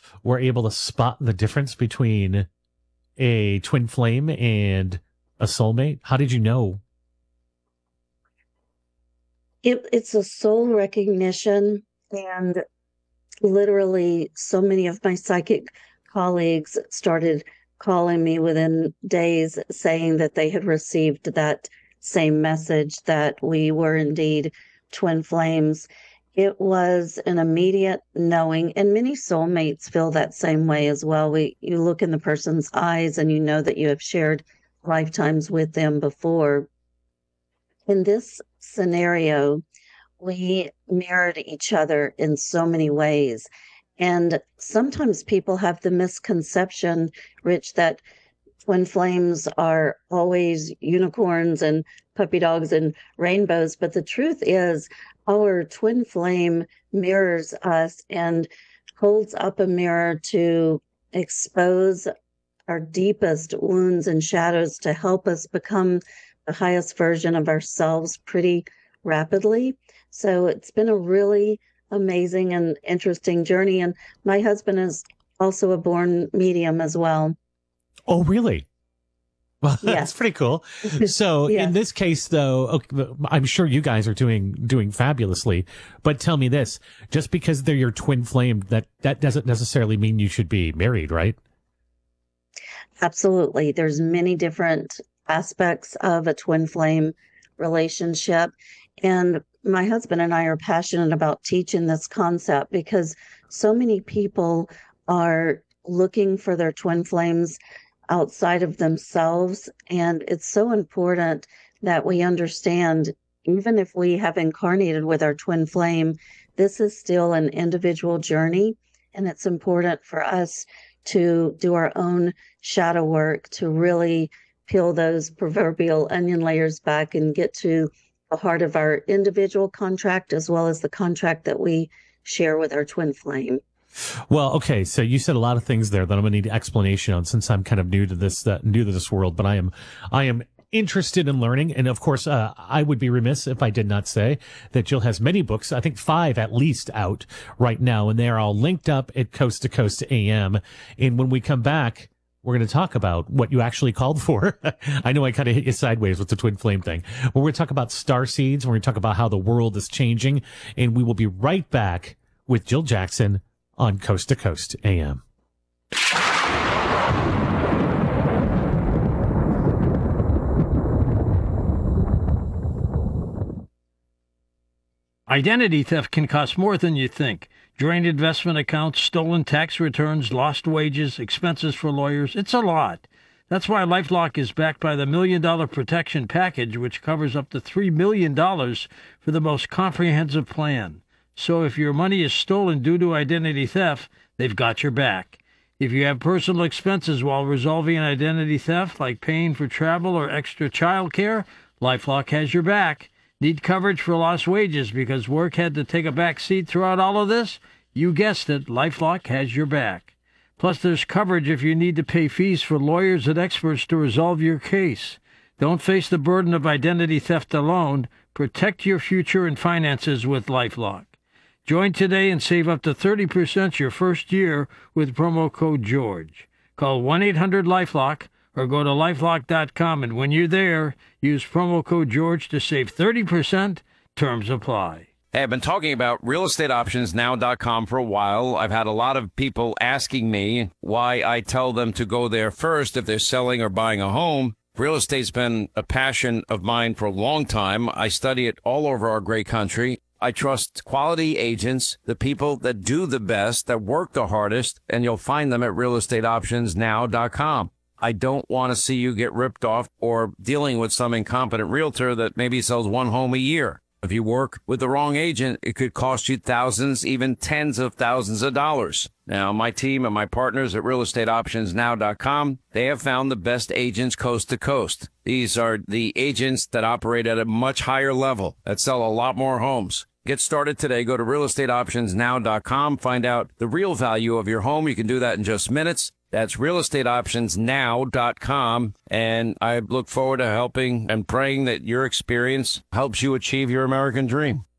were able to spot the difference between a twin flame and a soulmate? How did you know? It's a soul recognition, and literally so many of my psychic colleagues started calling me within days saying that they had received that same message that we were indeed twin flames. It was an immediate knowing, and many soulmates feel that same way as well. You look in the person's eyes and you know that you have shared lifetimes with them before. In this scenario, we mirrored each other in so many ways. And sometimes people have the misconception, Rich, that twin flames are always unicorns and puppy dogs and rainbows. But the truth is, our twin flame mirrors us and holds up a mirror to expose our deepest wounds and shadows to help us become the highest version of ourselves pretty rapidly. So it's been a really amazing and interesting journey. And my husband is also a born medium as well. Oh, really? Well, Yes. that's pretty cool. So Yes. in this case, though, okay, I'm sure you guys are doing fabulously. But tell me this: just because they're your twin flame, that doesn't necessarily mean you should be married, right? Absolutely. There's many different aspects of a twin flame relationship. And my husband and I are passionate about teaching this concept because so many people are looking for their twin flames outside of themselves. And it's so important that we understand, even if we have incarnated with our twin flame, this is still an individual journey. And it's important for us to do our own shadow work to really peel those proverbial onion layers back and get to the heart of our individual contract as well as the contract that we share with our twin flame. Well, okay. So you said a lot of things there that I'm going to need explanation on since I'm kind of new to this world. But I am interested in learning, and of course, I would be remiss if I did not say that Jill has many books. I think 5 at least out right now, and they're all linked up at Coast to Coast AM. And when we come back, we're going to talk about what you actually called for. I know I kind of hit you sideways with the twin flame thing. But we're going to talk about star seeds. We're going to talk about how the world is changing, and we will be right back with Jill Jackson on Coast to Coast AM. Identity theft can cost more than you think. Drained investment accounts, stolen tax returns, lost wages, expenses for lawyers. It's a lot. That's why LifeLock is backed by the $1 Million Protection Package, which covers up to $3 million for the most comprehensive plan. So if your money is stolen due to identity theft, they've got your back. If you have personal expenses while resolving an identity theft, like paying for travel or extra child care, LifeLock has your back. Need coverage for lost wages because work had to take a back seat throughout all of this? You guessed it, LifeLock has your back. Plus, there's coverage if you need to pay fees for lawyers and experts to resolve your case. Don't face the burden of identity theft alone. Protect your future and finances with LifeLock. Join today and save up to 30% your first year with promo code GEORGE. Call 1-800-LifeLock or go to lifelock.com, and when you're there, use promo code GEORGE to save 30%. Terms apply. Hey, I've been talking about realestateoptionsnow.com for a while. I've had a lot of people asking me why I tell them to go there first if they're selling or buying a home. Real estate's been a passion of mine for a long time. I study it all over our great country. I trust quality agents, the people that do the best, that work the hardest, and you'll find them at realestateoptionsnow.com. I don't want to see you get ripped off or dealing with some incompetent realtor that maybe sells one home a year. If you work with the wrong agent, it could cost you thousands, even tens of thousands of dollars. Now, my team and my partners at realestateoptionsnow.com, they have found the best agents coast to coast. These are the agents that operate at a much higher level, that sell a lot more homes. Get started today. Go to realestateoptionsnow.com. Find out the real value of your home. You can do that in just minutes. That's realestateoptionsnow.com. And I look forward to helping and praying that your experience helps you achieve your American dream.